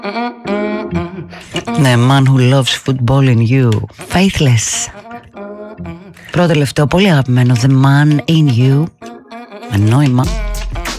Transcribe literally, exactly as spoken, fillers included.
The man who loves football in you. Faithless. Πρώτο τελευταίο, πολύ αγαπημένο. The man in you. Με νόημα.